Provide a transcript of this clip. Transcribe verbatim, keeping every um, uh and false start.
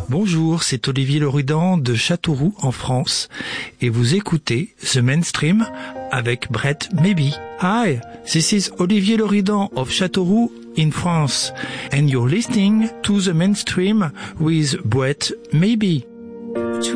Bonjour, c'est Olivier Loridan de Châteauroux en France et vous écoutez The Mainstream avec Brett Maybe. Hi, this is Olivier Loridan of Châteauroux in France and you're listening to The Mainstream with Brett Maybe.